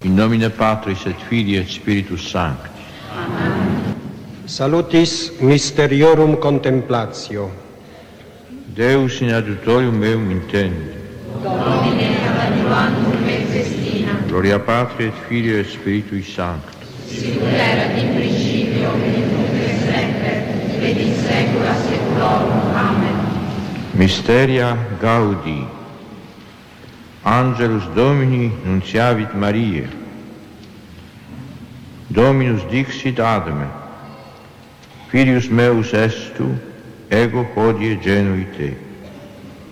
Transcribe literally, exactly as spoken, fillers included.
In nomine Patris et Filii et Spiritus Sancti. Amen. Salutis mysteriorum contemplatio. Deus in adjutorium meum intende. Domine ad adjuvandum me festina. Gloria Patri et Filii et Spiritui Sancti. Sicut erat in principio et nunc et semper et in saecula saeculorum. Amen. Mysteria Gaudi. Angelus Domini nunciavit Mariae. Dominus dixit Adame: Filius meus est tu, ego hodie genui te.